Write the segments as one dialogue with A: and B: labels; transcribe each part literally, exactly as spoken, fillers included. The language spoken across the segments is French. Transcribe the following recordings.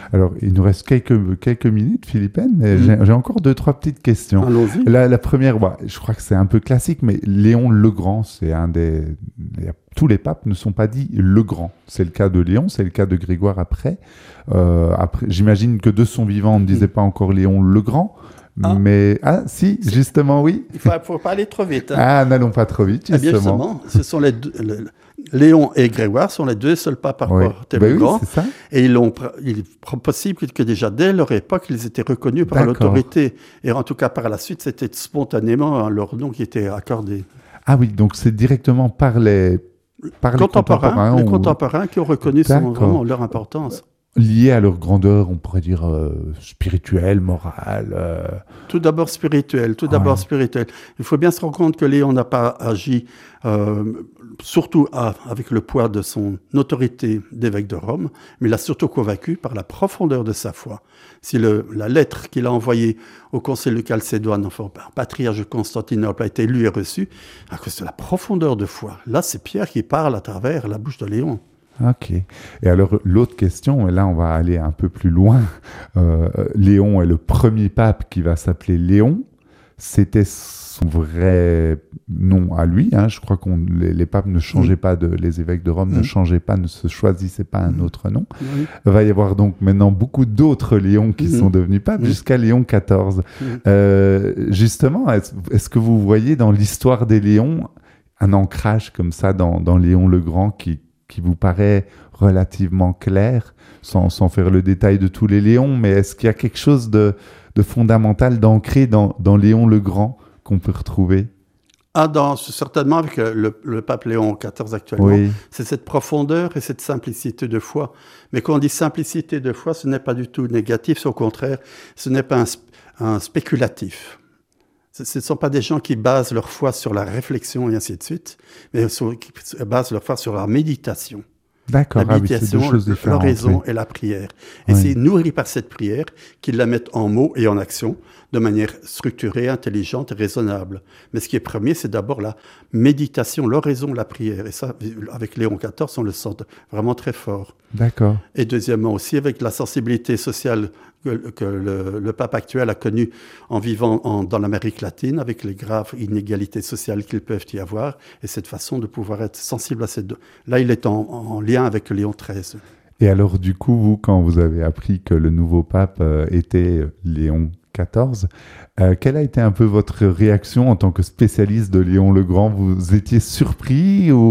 A: Alors, il nous reste quelques, quelques minutes, Philippe Haine, mais mmh. j'ai, j'ai encore deux, trois petites questions.
B: Allons-y.
A: La, la première, bah, je crois que c'est un peu classique, mais Léon le Grand, c'est un des... Tous les papes ne sont pas dits le Grand. C'est le cas de Léon, c'est le cas de Grégoire après. Euh, après j'imagine que de son vivant, on ne disait pas encore Léon le Grand. Ah. Mais, ah, si, c'est... justement, oui.
B: Il ne faut, faut pas aller trop vite. Hein.
A: Ah, n'allons pas trop vite, justement.
B: Eh bien, justement, ce sont les deux, le, Léon et Grégoire sont les deux seuls papes à porter le grand.
A: Oui,
B: et ils ont, il est possible que déjà dès leur époque, ils étaient reconnus par D'accord. l'autorité. Et en tout cas, par la suite, c'était spontanément hein, leur nom qui était accordé.
A: Ah oui, donc c'est directement par les, par les contemporains.
B: contemporains les
A: ou...
B: contemporains qui ont reconnu son, vraiment leur importance.
A: Liés à leur grandeur, on pourrait dire euh, spirituelle, morale. Euh...
B: Tout d'abord spirituel, tout d'abord ouais. spirituel. Il faut bien se rendre compte que Léon n'a pas agi, euh, surtout à, avec le poids de son autorité d'évêque de Rome, mais il a surtout convaincu par la profondeur de sa foi. Si le, la lettre qu'il a envoyée au conseil de Chalcédoine, enfin, patriarche de Constantinople, a été lue et reçue, à cause de la profondeur de foi. Là, c'est Pierre qui parle à travers la bouche de Léon.
A: Ok. Et alors, l'autre question, et là, on va aller un peu plus loin. Euh, Léon est le premier pape qui va s'appeler Léon. C'était son vrai nom à lui. Hein. Je crois que les, les papes ne changeaient mmh. pas, de, les évêques de Rome mmh. ne changeaient pas, ne se choisissaient pas un autre nom. Mmh. Il va y avoir donc maintenant beaucoup d'autres Léons qui mmh. sont devenus papes, mmh. jusqu'à Léon quatorze. Mmh. Euh, justement, est-ce, est-ce que vous voyez dans l'histoire des Léons un ancrage comme ça dans, dans Léon le Grand qui qui vous paraît relativement clair, sans, sans faire le détail de tous les Léons, mais est-ce qu'il y a quelque chose de, de fondamental, d'ancré dans, dans Léon le Grand qu'on peut retrouver ?
B: Ah, dans, certainement avec le, le pape Léon quatorze actuellement, oui. c'est cette profondeur et cette simplicité de foi. Mais quand on dit simplicité de foi, ce n'est pas du tout négatif, c'est au contraire, ce n'est pas un, un spéculatif. Ce ne sont pas des gens qui basent leur foi sur la réflexion et ainsi de suite, mais qui basent leur foi sur la méditation.
A: D'accord,
B: la méditation,
A: ah oui,
B: l'oraison
A: oui.
B: et la prière. Et
A: oui.
B: c'est nourri par cette prière qu'ils la mettent en mots et en action de manière structurée, intelligente et raisonnable. Mais ce qui est premier, c'est d'abord la méditation, l'oraison, la prière. Et ça, avec Léon quatorze, on le sent vraiment très fort.
A: D'accord.
B: Et deuxièmement aussi, avec la sensibilité sociale que, que le, le pape actuel a connue en vivant en, dans l'Amérique latine, avec les graves inégalités sociales qu'il peuvent y avoir, et cette façon de pouvoir être sensible à ces deux. Là, il est en, en lien avec Léon treize.
A: Et alors, du coup, vous, quand vous avez appris que le nouveau pape euh, était Léon quatorze, euh, quelle a été un peu votre réaction en tant que spécialiste de Léon le Grand ? Vous étiez surpris ou,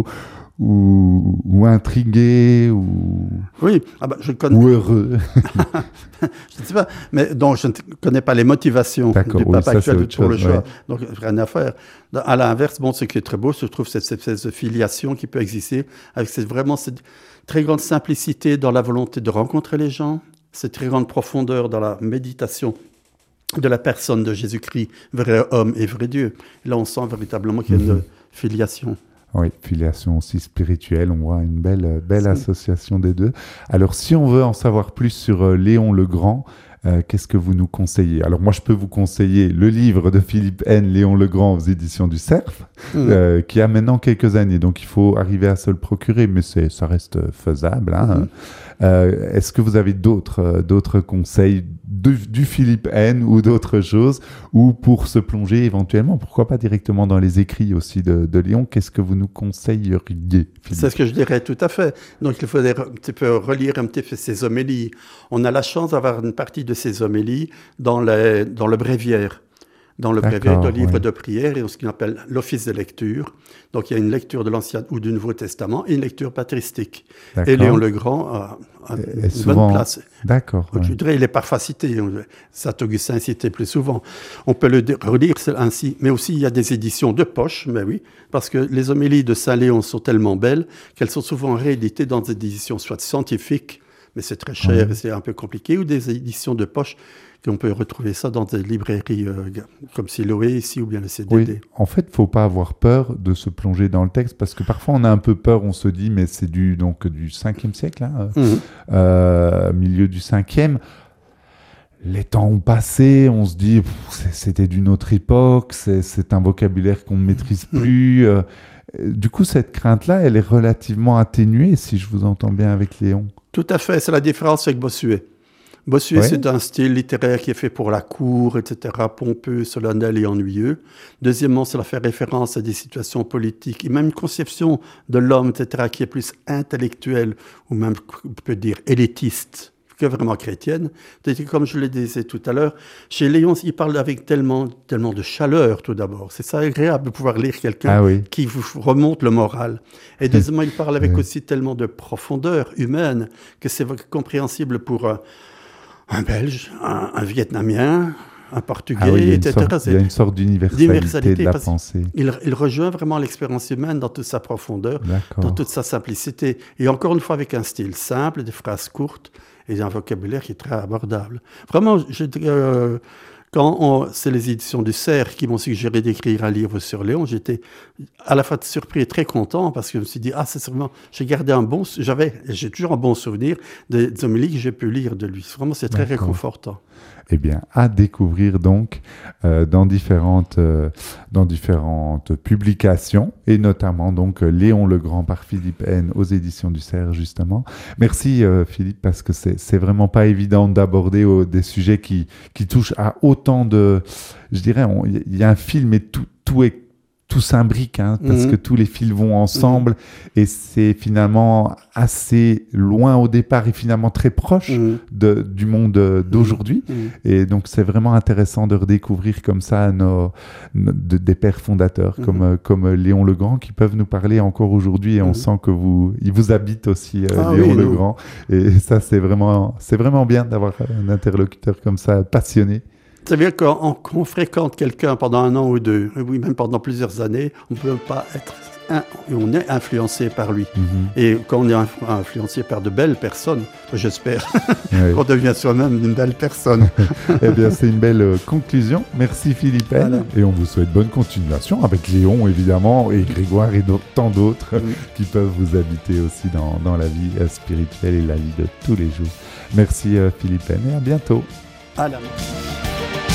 A: ou, ou intrigué ou,
B: oui, ah bah, je connais...
A: ou heureux?
B: Je ne sais pas, mais donc, je ne connais pas les motivations
A: D'accord,
B: du pape
A: oui,
B: actuel pour
A: chose,
B: le choix,
A: ouais.
B: donc rien à faire. À l'inverse, bon, ce qui est très beau, je trouve, c'est cette espèce de filiation qui peut exister, avec cette, vraiment cette très grande simplicité dans la volonté de rencontrer les gens, cette très grande profondeur dans la méditation de la personne de Jésus-Christ, vrai homme et vrai Dieu. Et là, on sent véritablement qu'il y a une mm-hmm. filiation.
A: Oui, filiation aussi spirituelle, on voit une belle, belle association des deux. Alors, si on veut en savoir plus sur euh, Léon le Grand, euh, qu'est-ce que vous nous conseillez ? Alors, moi, je peux vous conseiller le livre de Philippe Haine, Léon le Grand, aux éditions du Cerf, mmh. euh, qui a maintenant quelques années, donc il faut arriver à se le procurer, mais c'est, ça reste faisable. Hein. Mmh. Euh, est-ce que vous avez d'autres, euh, d'autres conseils de, du Philippe Haine ou d'autres choses, ou pour se plonger éventuellement, pourquoi pas directement dans les écrits aussi de, de Léon, qu'est-ce que vous nous conseilleriez, Philippe ?
B: C'est ce que je dirais tout à fait. Donc il faudrait un petit peu relire un petit peu ses homélies. On a la chance d'avoir une partie de ses homélies dans, les, dans le bréviaire. Dans le bréviaire de livre oui. de prière et ce qu'on appelle l'office de lecture. Donc, il y a une lecture de l'Ancien ou du Nouveau Testament et une lecture patristique. D'accord. Et Léon le Grand a, a une
A: souvent...
B: bonne place.
A: D'accord.
B: Donc, ouais. Je dirais il est parfois cité. Saint-Augustin citait plus souvent. On peut le relire ainsi. Mais aussi, il y a des éditions de poche, mais oui, parce que les homélies de Saint-Léon sont tellement belles qu'elles sont souvent rééditées dans des éditions soit scientifiques, mais c'est très cher ouais. et c'est un peu compliqué, ou des éditions de poche. On peut retrouver ça dans des librairies euh, comme Siloé ici ou bien le C D D.
A: Oui, en fait, il ne faut pas avoir peur de se plonger dans le texte parce que parfois on a un peu peur, on se dit mais c'est du, donc, du cinquième siècle, hein, mmh. euh, milieu du cinquième. Les temps ont passé, on se dit pff, c'était d'une autre époque, c'est, c'est un vocabulaire qu'on ne maîtrise plus. Mmh. Euh, du coup, cette crainte-là, elle est relativement atténuée si je vous entends bien avec Léon.
B: Tout à fait, c'est la différence avec Bossuet. Bossuet,
A: Ouais.
B: c'est un style littéraire qui est fait pour la cour, et cetera, pompeux, solennel et ennuyeux. Deuxièmement, cela fait référence à des situations politiques et même une conception de l'homme, et cetera, qui est plus intellectuelle ou même, on peut dire, élitiste que vraiment chrétienne. Comme je le disais tout à l'heure, chez Léon, il parle avec tellement, tellement de chaleur, tout d'abord. C'est ça agréable de pouvoir lire quelqu'un
A: Ah oui.
B: qui vous remonte le moral. Et deuxièmement, il parle avec
A: Oui.
B: aussi tellement de profondeur humaine que c'est compréhensible pour un, un Belge, un, un Vietnamien, un Portugais,
A: Ah oui, il y a une
B: et cetera.
A: sorte, il y a une sorte d'universalité,
B: d'universalité,
A: de la
B: parce-
A: pensée.
B: Il, il rejoint vraiment l'expérience humaine dans toute sa profondeur, dans
A: D'accord.
B: toute sa simplicité. Et encore une fois, avec un style simple, des phrases courtes et un vocabulaire qui est très abordable. Vraiment, je, euh, quand on- c'est les éditions du Cerf qui m'ont suggéré d'écrire un livre sur Léon, j'étais à la fois surpris et très content parce que je me suis dit, ah, c'est sûrement, j'ai gardé un bon, j'avais, et j'ai toujours un bon souvenir des, des homélies que j'ai pu lire de lui. Vraiment, c'est très
A: D'accord.
B: réconfortant.
A: Eh bien, à découvrir donc euh, dans différentes euh, dans différentes publications et notamment donc euh, Léon le Grand par Philippe Haine aux éditions du Cerf justement. Merci euh, Philippe parce que c'est c'est vraiment pas évident d'aborder euh, des sujets qui qui touchent à autant de, je dirais, on- il y a un film et tout tout est tout s'imbrique, hein, parce
B: Mhm.
A: que tous les fils vont ensemble et c'est finalement assez loin au départ et finalement très proche
B: Mhm.
A: de, du monde euh, d'aujourd'hui.
B: Mhm.
A: Et donc, c'est vraiment intéressant de redécouvrir comme ça nos, nos- de- des pères fondateurs
B: Mhm.
A: comme, euh, comme euh, Léon le Grand qui peuvent nous parler encore aujourd'hui et on
B: Mhm.
A: sent que vous, il vous habite aussi, euh,
B: Ah
A: Léon
B: oui,
A: le
B: nous.
A: Grand. Et ça, c'est vraiment, c'est vraiment bien d'avoir un interlocuteur comme ça, passionné.
B: C'est-à-dire qu'on qu'on fréquente quelqu'un pendant un an ou deux, oui, même pendant plusieurs années, on ne peut pas être, un- on est influencé par lui.
A: Mhm.
B: Et quand on est influ- influencé par de belles personnes, j'espère
A: Ouais.
B: qu'on devient soi-même une belle personne.
A: Eh bien, c'est une belle euh, conclusion. Merci Philippe Haine.
B: Voilà.
A: Et on vous souhaite bonne continuation avec Léon, évidemment, et Grégoire et d'autres- tant d'autres
B: Mhm.
A: qui peuvent vous habiter aussi dans, dans la vie euh, spirituelle et la vie de tous les jours. Merci euh, Philippe Haine et à bientôt.
B: À la